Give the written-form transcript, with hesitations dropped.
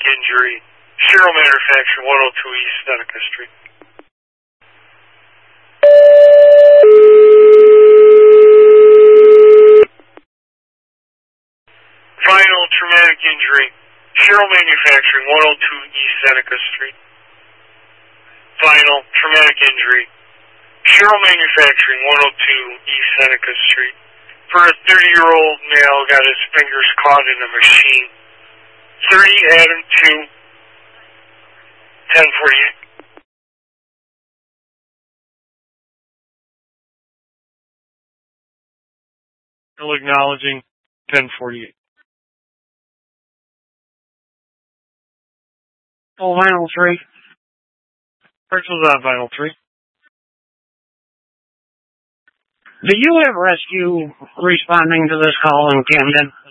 injury. Cheryl Manufacturing, 102 East Seneca Street. Final traumatic injury. Cheryl Manufacturing, 102 East Seneca Street. Final traumatic injury. Cheryl Manufacturing, 102 East Seneca Street. For a 30-year-old male, got his fingers caught in a machine. 30 Adam 2, 1048. Still acknowledging 1048. Oh, Vinyl 3. Purchase on Vinyl 3. Do you have rescue responding to this call in Camden?